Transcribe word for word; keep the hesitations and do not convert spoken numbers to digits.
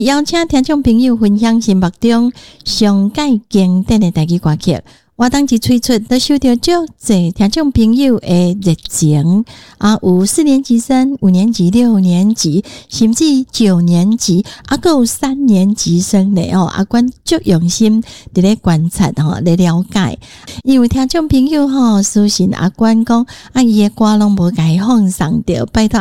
邀请听众朋友分享心目中上界经典的台语歌曲。我当时推出都收到足侪听众朋友的热情啊，有四年级生、五年级、六年级，甚至九年级，啊，还有三年级生的哦。阿关足用心伫咧观察吼，来了解。因为听众朋友吼私信阿关讲，啊，伊的歌拢无甲伊放送着，拜托